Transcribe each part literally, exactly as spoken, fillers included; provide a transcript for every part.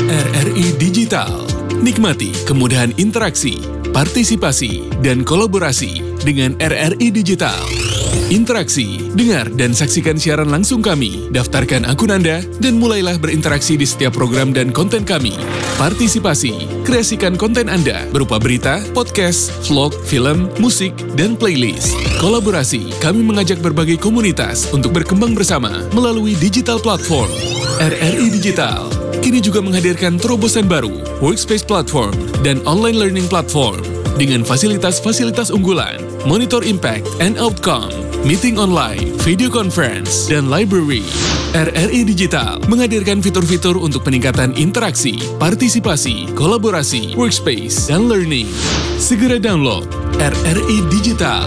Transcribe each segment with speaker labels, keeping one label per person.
Speaker 1: R R I Digital. Nikmati kemudahan interaksi, partisipasi, dan kolaborasi dengan R R I Digital. Interaksi, dengar dan saksikan siaran langsung kami, daftarkan akun Anda, dan mulailah berinteraksi di setiap program dan konten kami. Partisipasi, kreasikan konten Anda berupa berita, podcast, vlog, film, musik, dan playlist. Kolaborasi, kami mengajak berbagai komunitas untuk berkembang bersama melalui digital platform. R R I Digital kini juga menghadirkan terobosan baru, workspace platform, dan online learning platform dengan fasilitas-fasilitas unggulan, monitor impact and outcome, meeting online, video conference, dan library. R R I Digital menghadirkan fitur-fitur untuk peningkatan interaksi, partisipasi, kolaborasi, workspace, dan learning. Segera download R R I Digital.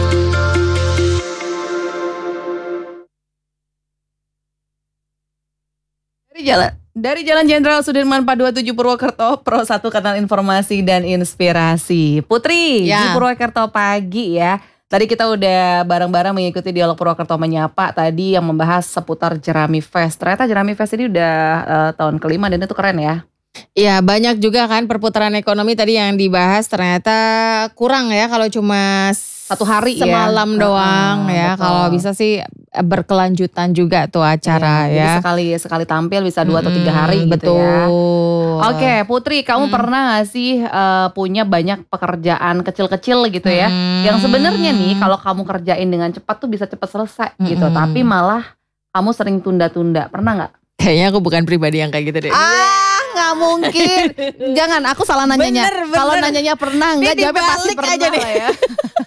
Speaker 2: Dari jalan Dari Jalan Jenderal Sudirman empat dua tujuh Purwokerto, Pro satu Kanal Informasi dan Inspirasi. Putri,
Speaker 3: Ya.
Speaker 2: di Purwokerto pagi ya. Tadi kita udah bareng-bareng mengikuti dialog Purwokerto Menyapa tadi yang membahas seputar Jerami Fest. Ternyata Jerami Fest ini udah uh, tahun kelima dan itu keren ya.
Speaker 3: Iya, banyak juga kan perputaran ekonomi tadi yang dibahas, ternyata kurang ya kalau cuma
Speaker 2: Satu hari ya.
Speaker 3: semalam doang
Speaker 2: Uh-uh,
Speaker 3: ya.
Speaker 2: betul.
Speaker 3: Kalau bisa sih berkelanjutan juga tuh acara
Speaker 2: Iya, jadi
Speaker 3: ya.
Speaker 2: sekali sekali tampil bisa dua atau tiga
Speaker 3: Mm,
Speaker 2: hari gitu
Speaker 3: betul.
Speaker 2: ya. Oke, Putri, kamu
Speaker 3: Hmm.
Speaker 2: pernah gak sih uh, punya banyak pekerjaan kecil-kecil gitu ya?
Speaker 3: Hmm.
Speaker 2: Yang sebenarnya nih kalau kamu kerjain dengan cepat tuh bisa cepat selesai gitu,
Speaker 3: Mm-mm.
Speaker 2: tapi malah kamu sering tunda-tunda. Pernah nggak?
Speaker 3: Kayaknya aku bukan pribadi yang kayak gitu deh.
Speaker 2: Ah, nggak mungkin. Jangan, aku salah nanyanya.
Speaker 3: Bener, bener.
Speaker 2: Kalau nanyanya pernah nggak,
Speaker 3: Ini
Speaker 2: jawabnya pasti
Speaker 3: dibalik
Speaker 2: pernah
Speaker 3: aja nih.
Speaker 2: lah ya.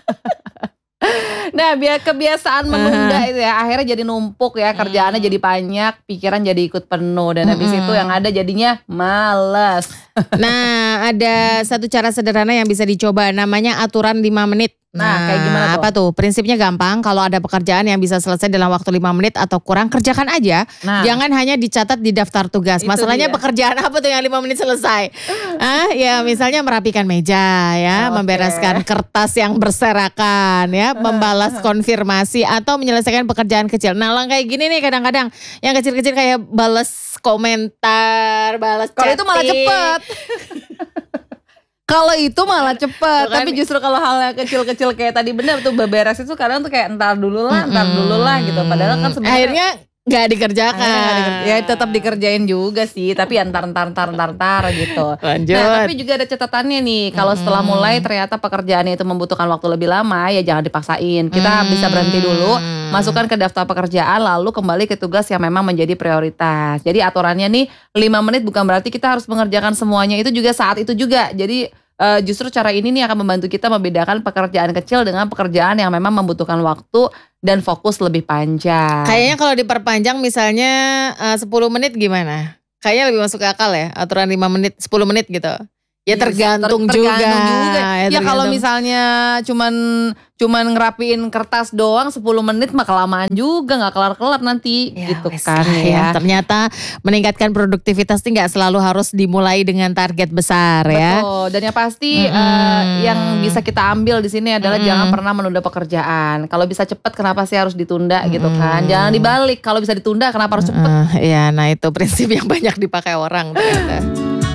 Speaker 2: Nah, biar kebiasaan menunda itu ya, akhirnya jadi numpuk ya, kerjaannya jadi banyak, pikiran jadi ikut penuh, dan habis
Speaker 3: Mm-mm.
Speaker 2: itu yang ada jadinya males.
Speaker 3: Nah, ada satu cara sederhana yang bisa dicoba, namanya aturan lima menit.
Speaker 2: Nah, kayak gimana tuh?
Speaker 3: Apa tuh? Prinsipnya gampang, kalau ada pekerjaan yang bisa selesai dalam waktu lima menit atau kurang, kerjakan aja.
Speaker 2: Nah,
Speaker 3: Jangan hanya dicatat di daftar tugas.
Speaker 2: Itu
Speaker 3: Masalahnya
Speaker 2: dia.
Speaker 3: pekerjaan apa tuh yang lima menit selesai? ah, ya misalnya merapikan meja ya,
Speaker 2: Oke.
Speaker 3: membereskan kertas yang berserakan ya, membalas konfirmasi atau menyelesaikan pekerjaan kecil. Nah, lang kayak gini nih kadang-kadang yang kecil-kecil kayak balas komentar, balas
Speaker 2: kalau itu malah
Speaker 3: chatting.
Speaker 2: cepet. Kalau itu malah cepet,
Speaker 3: Tuh kan.
Speaker 2: tapi justru kalau hal yang kecil-kecil kayak tadi bener tuh beberes itu kadang tuh kayak entar dulu lah, entar dulu lah gitu. Padahal kan sebenarnya
Speaker 3: akhirnya nggak dikerjakan.
Speaker 2: akhirnya nggak diker- ya tetap dikerjain juga sih, tapi ya entar entar entar entar entar gitu.
Speaker 3: Lanjut.
Speaker 2: Nah, tapi juga ada catatannya nih. Kalau setelah mulai ternyata pekerjaannya itu membutuhkan waktu lebih lama, ya jangan dipaksain. Kita
Speaker 3: Hmm.
Speaker 2: bisa berhenti dulu, masukkan ke daftar pekerjaan, lalu kembali ke tugas yang memang menjadi prioritas. Jadi aturannya nih lima menit bukan berarti kita harus mengerjakan semuanya itu juga saat itu juga. Jadi eh, justru cara ini nih akan membantu kita membedakan pekerjaan kecil dengan pekerjaan yang memang membutuhkan waktu dan fokus lebih panjang.
Speaker 3: Kayaknya kalau diperpanjang misalnya eh, sepuluh menit gimana? Kayaknya lebih masuk ke akal ya, aturan lima menit, sepuluh menit gitu. Ya
Speaker 2: Iya,
Speaker 3: tergantung,
Speaker 2: ter-
Speaker 3: juga.
Speaker 2: tergantung juga. Ya, kalau
Speaker 3: tergantung.
Speaker 2: misalnya cuman cuman ngerapiin kertas doang sepuluh menit mah kelamaan juga, nggak kelar-kelar nanti
Speaker 3: Ya,
Speaker 2: gitu
Speaker 3: wes
Speaker 2: kan
Speaker 3: lah
Speaker 2: ya.
Speaker 3: Ternyata meningkatkan produktivitas itu nggak selalu harus dimulai dengan target besar ya.
Speaker 2: Betul. Dan yang pasti
Speaker 3: Mm-mm.
Speaker 2: eh, yang bisa kita ambil di sini adalah
Speaker 3: Mm-mm.
Speaker 2: jangan pernah menunda pekerjaan. Kalau bisa cepat kenapa sih harus ditunda gitu kan?
Speaker 3: Mm-mm.
Speaker 2: Jangan dibalik. Kalau bisa ditunda kenapa harus cepat?
Speaker 3: Eh, Iya, nah itu prinsip yang banyak dipakai orang ternyata.